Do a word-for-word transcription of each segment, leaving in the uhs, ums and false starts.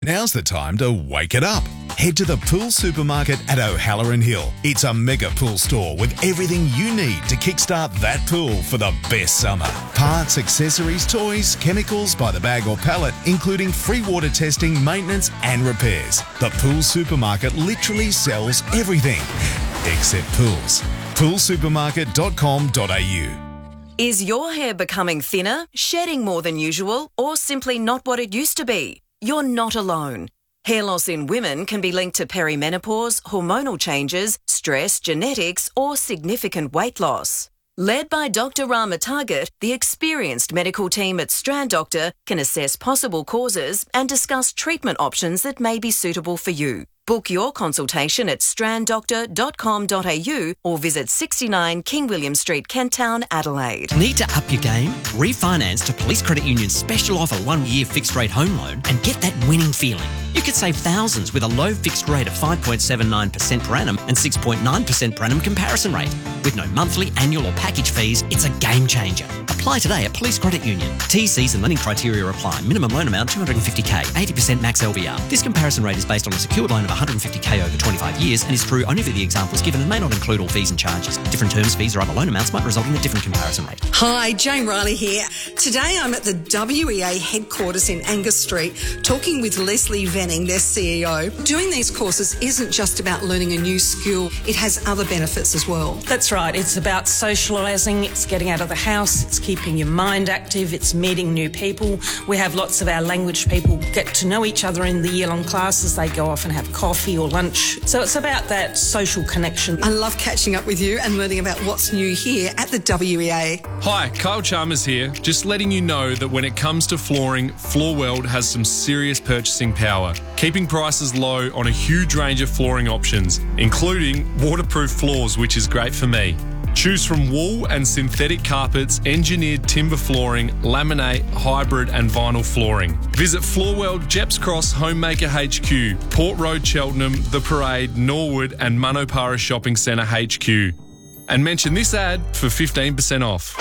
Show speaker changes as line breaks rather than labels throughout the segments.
Now's the time to wake it up. Head to the Pool Supermarket at O'Halloran Hill. It's a mega pool store with everything you need to kickstart that pool for the best summer. Parts, accessories, toys, chemicals by the bag or pallet, including free water testing, maintenance and repairs. The Pool Supermarket literally sells everything except pools. pool supermarket dot com dot a u.
Is your hair becoming thinner, shedding more than usual, or simply not what it used to be? You're not alone. Hair loss in women can be linked to perimenopause, hormonal changes, stress, genetics, or significant weight loss. Led by Doctor Rama Target, the experienced medical team at Strand Doctor can assess possible causes and discuss treatment options that may be suitable for you. Book your consultation at strand doctor dot com dot a u or visit sixty-nine King William Street, Kent Town, Adelaide.
Need to up your game? Refinance to Police Credit Union's special offer one-year fixed-rate home loan and get that winning feeling. You could save thousands with a low fixed rate of five point seven nine percent per annum and six point nine percent per annum comparison rate. With no monthly, annual or package fees, it's a game changer. Apply today at Police Credit Union. T Cs and lending criteria apply. Minimum loan amount two hundred fifty thousand dollars, eighty percent max L V R. This comparison rate is based on a secured loan of one hundred fifty thousand dollars over twenty-five years and is true only for the examples given and may not include all fees and charges. Different terms, fees or other loan amounts might result in a different comparison rate.
Hi, Jane Riley here. Today I'm at the W E A headquarters in Angus Street talking with Leslie Venning, their C E O. Doing these courses isn't just about learning a new skill, it has other benefits as well.
That's right, it's about socialising, it's getting out of the house, it's keeping your mind active, it's meeting new people. We have lots of our language people get to know each other in the year-long classes. They go off and have coffee or lunch. So it's about that social connection.
I love catching up with you and learning about what's new here at the W E A.
Hi, Kyle Chalmers here. Just letting you know that when it comes to flooring, Floor World has some serious purchasing power, keeping prices low on a huge range of flooring options, including waterproof floors, which is great for me. Choose from wool and synthetic carpets, engineered timber flooring, laminate, hybrid and vinyl flooring. Visit Floor World, Jeps Cross, Homemaker H Q, Port Road, Cheltenham, The Parade, Norwood and Manopara Shopping Centre H Q. And mention this ad for fifteen percent off.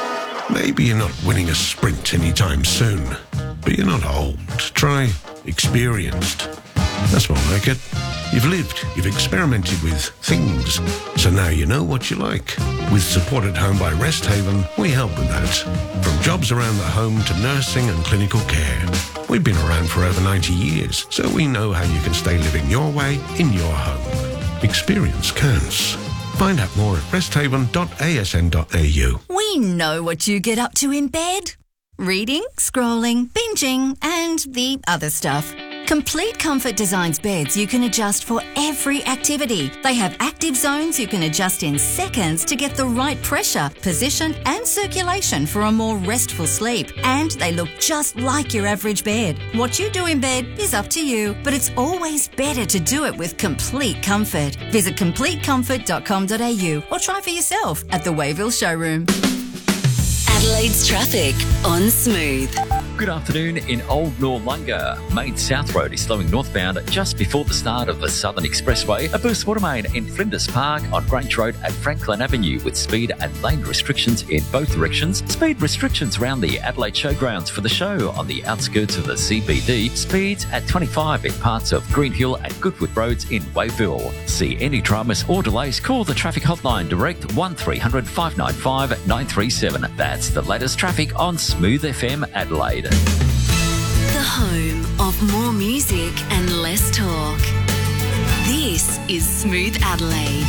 Maybe you're not winning a sprint anytime soon, but you're not old. Try experienced. That's more like it. You've lived, you've experimented with things, so now you know what you like. With Support at Home by Rest Haven, we help with that. From jobs around the home to nursing and clinical care. We've been around for over ninety years, so we know how you can stay living your way in your home. Experience counts. Find out more at rest haven dot a s n dot a u.
We know what you get up to in bed. Reading, scrolling, binging, and the other stuff. Complete Comfort designs beds you can adjust for every activity. They have active zones you can adjust in seconds to get the right pressure, position and circulation for a more restful sleep. And they look just like your average bed. What you do in bed is up to you, but it's always better to do it with Complete Comfort. Visit complete comfort dot com dot a u or try for yourself at the Wayville showroom.
Adelaide's traffic on Smooth.
Good afternoon in Old Noarlunga. Main South Road is slowing northbound just before the start of the Southern Expressway. A burst water main in Flinders Park on Grange Road and Franklin Avenue with speed and lane restrictions in both directions. Speed restrictions around the Adelaide Showgrounds for the show on the outskirts of the C B D. Speeds at twenty-five in parts of Green Hill and Goodwood Roads in Wayville. See any dramas or delays, call the traffic hotline direct one three hundred five nine five nine three seven. That's the latest traffic on Smooth F M Adelaide.
The home of more music and less talk. This is Smooth Adelaide.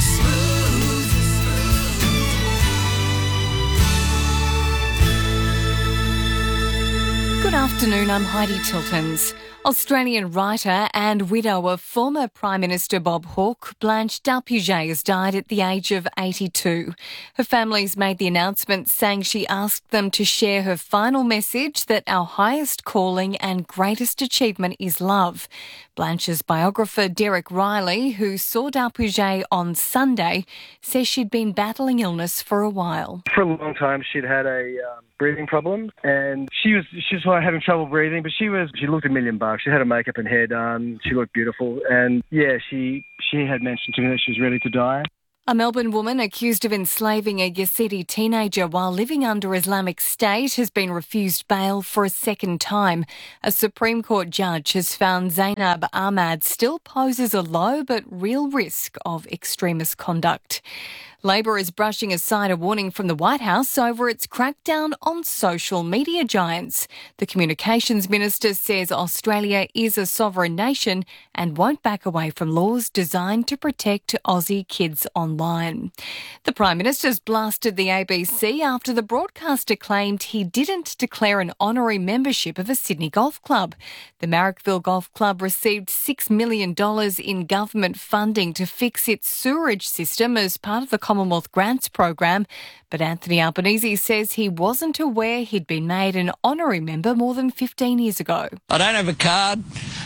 Good afternoon, I'm Heidi Tiltons. Australian writer and widow of former Prime Minister Bob Hawke, Blanche Dalpuget, has died at the age of eighty-two. Her family's made the announcement saying she asked them to share her final message that our highest calling and greatest achievement is love. Blanche's biographer, Derek Riley, who saw Dalpuget on Sunday, says she'd been battling illness for a while.
For a long time, she'd had a um, breathing problem, and she was she was having trouble breathing, but she was she looked a million bucks. She had her makeup and hair done. She looked beautiful, and yeah, she she had mentioned to me that she was ready to die.
A Melbourne woman accused of enslaving a Yazidi teenager while living under Islamic State has been refused bail for a second time. A Supreme Court judge has found Zainab Ahmad still poses a low but real risk of extremist conduct. Labor is brushing aside a warning from the White House over its crackdown on social media giants. The Communications Minister says Australia is a sovereign nation and won't back away from laws designed to protect Aussie kids online. The Prime Minister's blasted the A B C after the broadcaster claimed he didn't declare an honorary membership of a Sydney golf club. The Marrickville Golf Club received six million dollars in government funding to fix its sewerage system as part of the Commonwealth Grants program, but Anthony Albanese says he wasn't aware he'd been made an honorary member more than fifteen years ago.
I don't have a card.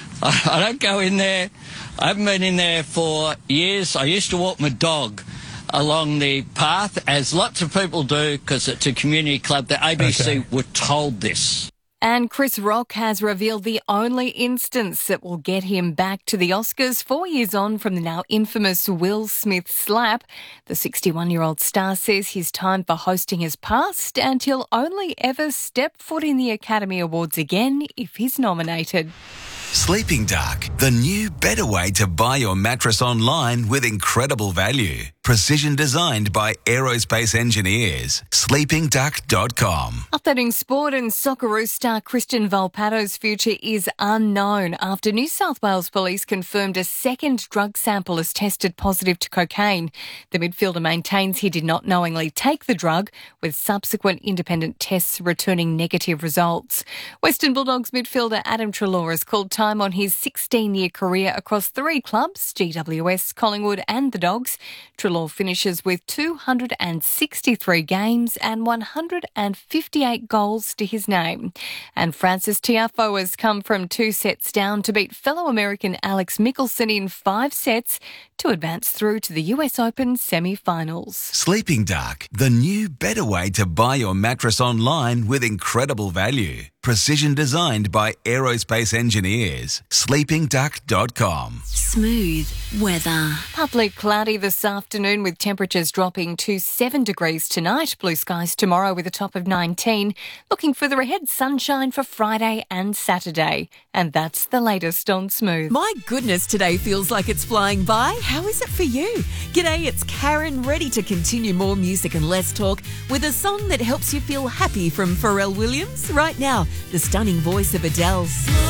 I don't go in there. I haven't been in there for years. I used to walk my dog along the path, as lots of people do, because it's a community club. The A B C okay. were told this.
And Chris Rock has revealed the only instance that will get him back to the Oscars four years on from the now infamous Will Smith slap. The sixty-one-year-old star says his time for hosting has passed and he'll only ever step foot in the Academy Awards again if he's nominated.
Sleeping Dark, the new better way to buy your mattress online with incredible value. Precision designed by aerospace engineers. sleeping duck dot com.
Updating sport, and Socceroos star Christian Volpato's future is unknown after New South Wales Police confirmed a second drug sample has tested positive to cocaine. The midfielder maintains he did not knowingly take the drug, with subsequent independent tests returning negative results. Western Bulldogs midfielder Adam Treloar has called time on his sixteen-year career across three clubs, G W S, Collingwood and the Dogs. Treloar finishes with two hundred sixty-three games and one hundred fifty-eight goals to his name. And Francis Tiafoe has come from two sets down to beat fellow American Alex Mickelson in five sets to advance through to the U S Open semi-finals.
Sleeping Dark, the new better way to buy your mattress online with incredible value. Precision designed by aerospace engineers. sleeping duck dot com.
Smooth weather.
Partly cloudy this afternoon with temperatures dropping to seven degrees tonight. Blue skies tomorrow with a top of nineteen. Looking further ahead, sunshine for Friday and Saturday. And that's the latest on Smooth.
My goodness, today feels like it's flying by. How is it for you? G'day, it's Karen, ready to continue more music and less talk with a song that helps you feel happy from Pharrell Williams. Right now, the stunning voice of Adele.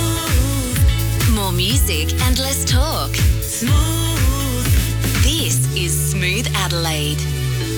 Smooth. More music and less talk. Smooth. This is Smooth Adelaide.